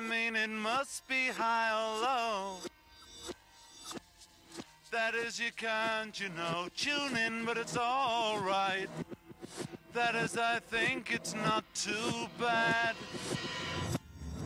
mean it must be high or low. That is, you can't, you know, tune in, but it's alright. That is, I think it's not too bad.